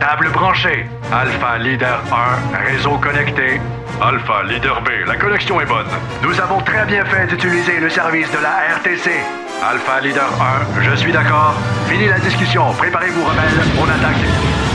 Table branchée. Alpha Leader 1, réseau connecté. Alpha Leader B, la connexion est bonne. Nous avons très bien fait d'utiliser le service de la RTC. Alpha Leader 1, je suis d'accord. Fini la discussion. Préparez-vous, rebelles. On attaque.